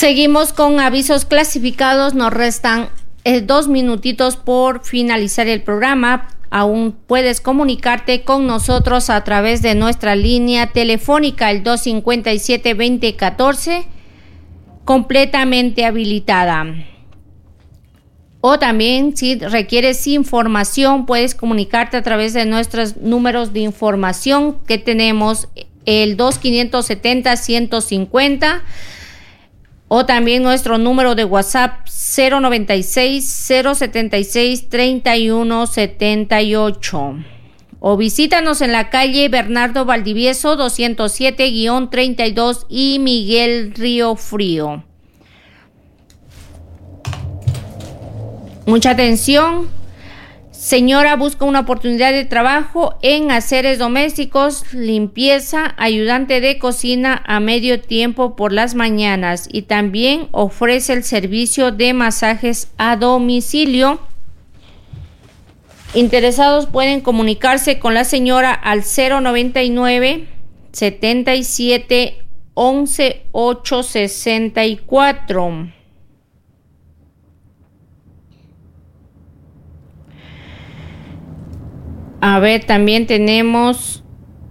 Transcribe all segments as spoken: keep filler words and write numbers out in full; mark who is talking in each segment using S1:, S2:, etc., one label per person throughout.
S1: Seguimos con avisos clasificados. Nos restan eh, dos minutitos por finalizar el programa. Aún puedes comunicarte con nosotros a través de nuestra línea telefónica, el dos cinco siete, dos cero uno cuatro, completamente habilitada. O también, si requieres información, puedes comunicarte a través de nuestros números de información que tenemos, el dos cinco siete cero, uno cinco cero, o también nuestro número de WhatsApp cero nueve seis, cero siete seis, tres uno siete ocho. O visítanos en la calle Bernardo Valdivieso doscientos siete treinta y dos y Miguel Río Frío. Mucha atención. Señora busca una oportunidad de trabajo en haceres domésticos, limpieza, ayudante de cocina a medio tiempo por las mañanas, y también ofrece el servicio de masajes a domicilio. Interesados pueden comunicarse con la señora al cero noventa y nueve, setenta y siete, once, ocho sesenta y cuatro. A ver, también tenemos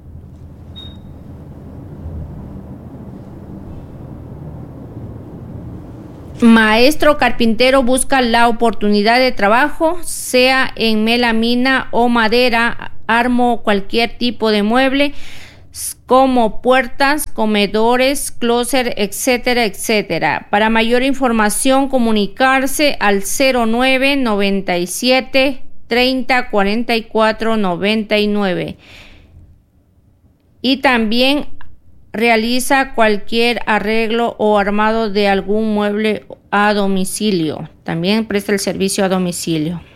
S1: maestro carpintero busca la oportunidad de trabajo, sea en melamina o madera. Armo cualquier tipo de mueble como puertas, comedores, closet, etcétera, etcétera. Para mayor información, comunicarse al cero nueve, noventa y siete, treinta, cuarenta y cuatro, noventa y nueve. Y también realiza cualquier arreglo o armado de algún mueble a domicilio. También presta el servicio a domicilio.